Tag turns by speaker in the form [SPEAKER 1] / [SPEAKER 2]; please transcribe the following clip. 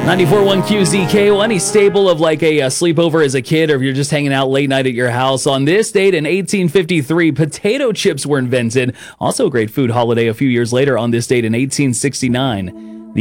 [SPEAKER 1] 94.1 QZKO, any staple of like a sleepover as a kid, or if you're just hanging out late night at your house. On this date in 1853, potato chips were invented. Also a great food holiday a few years later on this date in 1869.